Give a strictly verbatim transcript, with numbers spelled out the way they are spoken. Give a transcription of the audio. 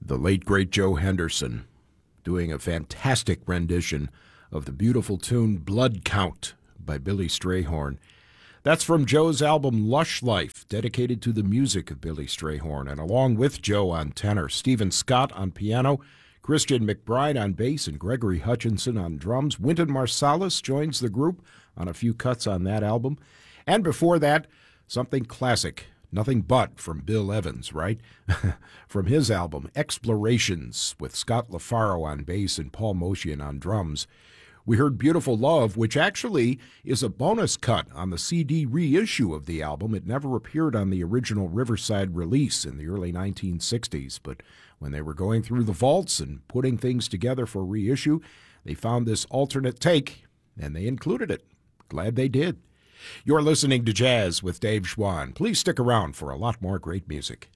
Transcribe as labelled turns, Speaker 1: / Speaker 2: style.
Speaker 1: the late, great Joe Henderson, doing a fantastic rendition of the beautiful tune Blood Count by Billy Strayhorn. That's from Joe's album Lush Life, dedicated to the music of Billy Strayhorn. And along with Joe on tenor, Stephen Scott on piano, Christian McBride on bass, and Gregory Hutchinson on drums. Wynton Marsalis joins the group on a few cuts on that album. And before that, something classic, Nothing But, from Bill Evans, right? From his album Explorations, with Scott LaFaro on bass and Paul Motian on drums. We heard Beautiful Love, which actually is a bonus cut on the C D reissue of the album. It never appeared on the original Riverside release in the early nineteen sixties, but when they were going through the vaults and putting things together for reissue, they found this alternate take, and they included it. Glad they did. You're listening to Jazz with Dave Schwann. Please stick around for a lot more great music.